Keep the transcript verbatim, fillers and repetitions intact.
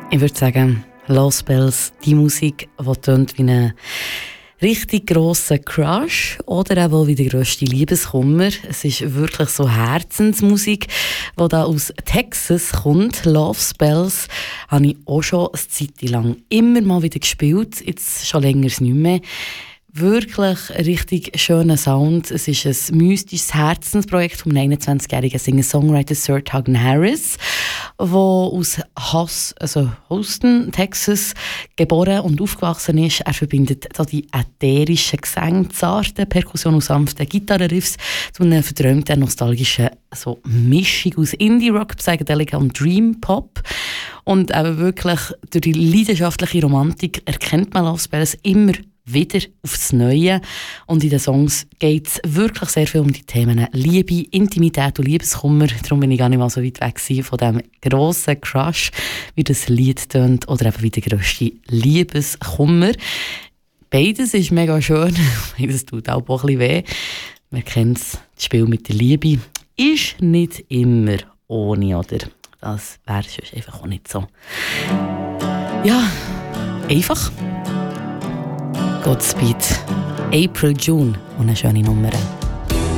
Ich würde sagen, Love Spells, die Musik, die tönt wie ein richtig grosser Crush oder auch wie der grösste Liebeskummer. Es ist wirklich so Herzensmusik, die da aus Texas kommt. Love Spells habe ich auch schon eine Zeit lang immer mal wieder gespielt, jetzt schon länger nicht mehr. Wirklich ein richtig schöner Sound. Es ist ein mystisches Herzensprojekt vom einundzwanzigjährigen Singer-Songwriter Sir Tugden Harris, der aus Hass, also Houston, Texas, geboren und aufgewachsen ist. Er verbindet da die ätherischen Gesänge, zarte Perkussion und sanfte Gitarrenriffs zu einer verträumten, nostalgischen so Mischung aus Indie-Rock, Psychedelika und Dream-Pop. Und eben wirklich durch die leidenschaftliche Romantik erkennt man Love Spells immer wieder aufs Neue. Und in den Songs geht es wirklich sehr viel um die Themen Liebe, Intimität und Liebeskummer. Darum bin ich gar nicht mal so weit weg von dem grossen Crush, wie das Lied tönt, oder eben wie der grösste Liebeskummer. Beides ist mega schön, beides tut auch ein bisschen weh. Man kennt es, das Spiel mit der Liebe ist nicht immer ohne, oder? Das wäre sonst einfach auch nicht so. Ja, einfach. Godspeed. April June und eine schöne Nummer.